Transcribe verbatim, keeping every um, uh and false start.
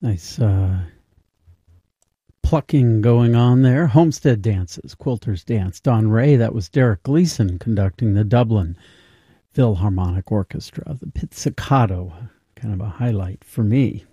Nice uh, plucking going on there. Homestead Dances, Quilter's Dance, Don Ray. That was Derek Gleason conducting the Dublin Philharmonic Orchestra. The Pizzicato, kind of a highlight for me.